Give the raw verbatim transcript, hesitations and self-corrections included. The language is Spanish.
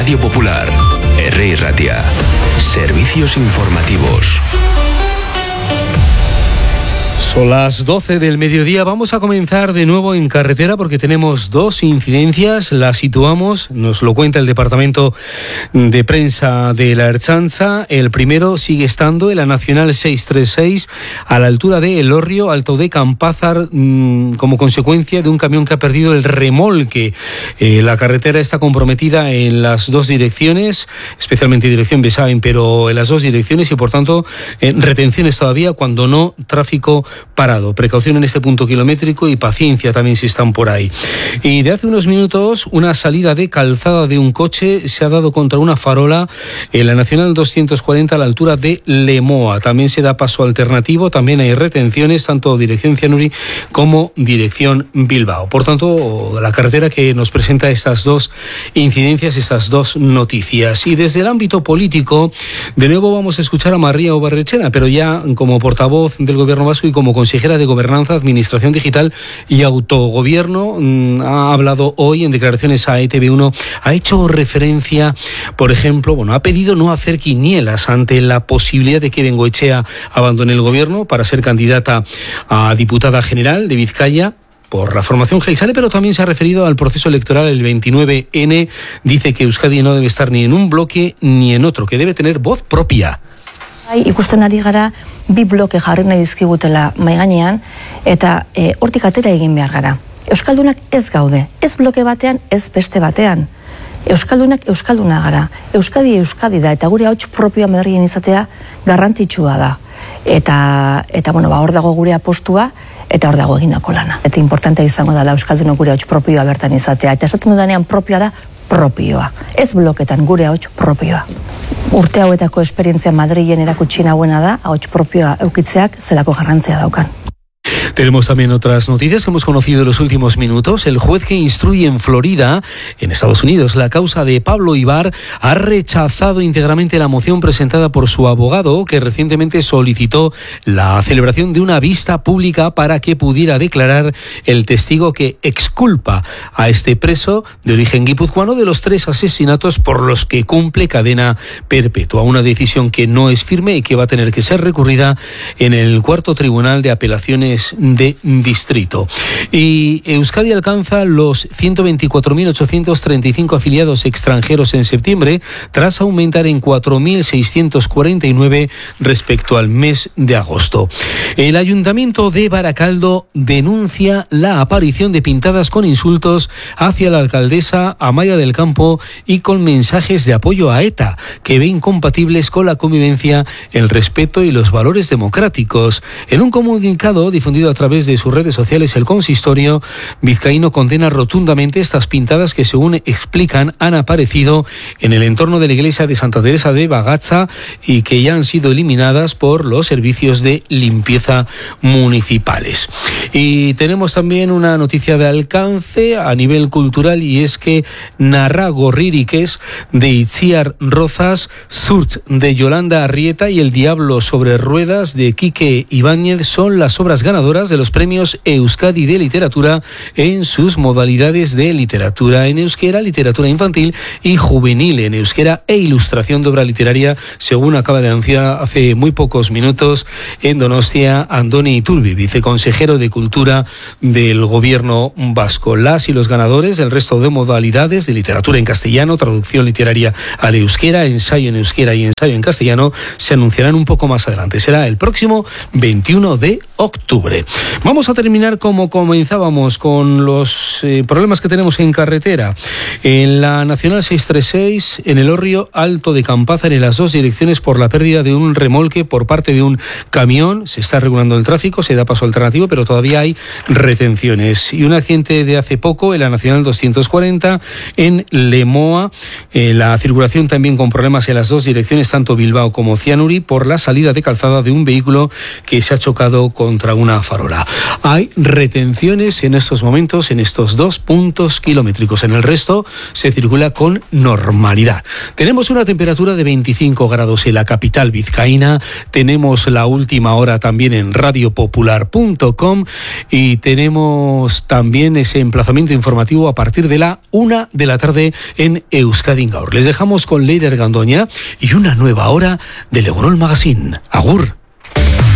Radio Popular, Herri Ratia. Servicios informativos. Son las doce del mediodía. Vamos a comenzar de nuevo en carretera porque tenemos dos incidencias. Las situamos, nos lo cuenta el Departamento de Prensa de la Ertzaintza. El primero sigue estando en la Nacional seiscientos treinta y seis a la altura de Elorrio, Alto de Campázar, mmm, como consecuencia de un camión que ha perdido el remolque. Eh, la carretera está comprometida en las dos direcciones, especialmente dirección Besain, pero en las dos direcciones y por tanto eh, retenciones todavía, cuando no tráfico parado. Precaución en este punto kilométrico y paciencia también si están por ahí. Y de hace unos minutos, una salida de calzada de un coche se ha dado contra una farola en la Nacional doscientos cuarenta a la altura de Lemoa. También se da paso alternativo, también hay retenciones, tanto dirección Cianuri como dirección Bilbao. Por tanto, la carretera que nos presenta estas dos incidencias, estas dos noticias. Y desde el ámbito político, de nuevo vamos a escuchar a María Obarrechena, pero ya como portavoz del Gobierno vasco y como consejera de Gobernanza, Administración Digital y Autogobierno. Ha hablado hoy en declaraciones a E Te Be uno, ha hecho referencia, por ejemplo, bueno, ha pedido no hacer quinielas ante la posibilidad de que Bengoechea abandone el gobierno para ser candidata a diputada general de Vizcaya por la formación Geltzale, pero también se ha referido al proceso electoral el veintinueve ene. Dice que Euskadi no debe estar ni en un bloque ni en otro, que debe tener voz propia. Ikusten ari gara bi bloke jarri nahi dizkigutela mahai gainean eta e, hortik atera egin behar gara. Euskaldunak ez gaude, ez bloke batean, ez beste batean. Euskaldunak euskalduna gara. Euskadi Euskadi da eta gure ahots propioa Madrilen izatea garrantzitsua da. Eta eta bueno, ba hor dago gure apostua eta hor dago egindako lana. Eta importantea izango da euskaldunok gure ahots propioa bertan izatea. Eta esaten dudanean propioa da propioa. Ez bloketan gure ahots propioa. Urte hauetako esperientzia Madrilen erakutsi nauena da, ahots propioa eukitzeak zelako garrantzia daukan. Tenemos también otras noticias que hemos conocido en los últimos minutos. El juez que instruye en Florida, en Estados Unidos, la causa de Pablo Ibar ha rechazado íntegramente la moción presentada por su abogado, que recientemente solicitó la celebración de una vista pública para que pudiera declarar el testigo que exculpa a este preso de origen guipuzcoano de los tres asesinatos por los que cumple cadena perpetua. Una decisión que no es firme y que va a tener que ser recurrida en el cuarto tribunal de apelaciones de distrito. Y Euskadi alcanza los ciento veinticuatro mil ochocientos treinta y cinco afiliados extranjeros en septiembre, tras aumentar en cuatro mil seiscientos cuarenta y nueve respecto al mes de agosto. El Ayuntamiento de Baracaldo denuncia la aparición de pintadas con insultos hacia la alcaldesa Amaya del Campo y con mensajes de apoyo a ETA, que ve incompatibles con la convivencia, el respeto y los valores democráticos. En un comunicado difundido a través de sus redes sociales, el consistorio vizcaíno condena rotundamente estas pintadas que, según explican, han aparecido en el entorno de la iglesia de Santa Teresa de Bagatza y que ya han sido eliminadas por los servicios de limpieza municipales. Y tenemos también una noticia de alcance a nivel cultural, y es que Narra Gorririques de Itziar Rozas, Surch de Yolanda Arrieta y El Diablo sobre Ruedas de Quique Ibáñez son las obras ganadoras de los premios Euskadi de Literatura en sus modalidades de literatura en euskera, literatura infantil y juvenil en euskera e ilustración de obra literaria, según acaba de anunciar hace muy pocos minutos en Donostia Andoni Iturbi, viceconsejero de Cultura del Gobierno vasco. Las y los ganadores del resto de modalidades de literatura en castellano, traducción literaria al euskera, ensayo en euskera y ensayo en castellano se anunciarán un poco más adelante. Será el próximo veintiuno de octubre. Vamos a terminar como comenzábamos, con los eh, problemas que tenemos en carretera. En la Nacional seiscientos treinta y seis, en Elorrio, Alto de Campázar, en las dos direcciones por la pérdida de un remolque por parte de un camión. Se está regulando el tráfico, se da paso alternativo, pero todavía hay retenciones. Y un accidente de hace poco en la Nacional doscientos cuarenta, en Lemoa. Eh, la circulación también con problemas en las dos direcciones, tanto Bilbao como Cianuri, por la salida de calzada de un vehículo que se ha chocado contra una farola. Hay retenciones en estos momentos en estos dos puntos kilométricos. En el resto, se circula con normalidad. Tenemos una temperatura de veinticinco grados en la capital vizcaína, tenemos la última hora también en radio popular punto com y tenemos también ese emplazamiento informativo a partir de la una de la tarde en Euskadi Gaur. Les dejamos con Leider Gandoña y una nueva hora de Legonol Magazine. Agur.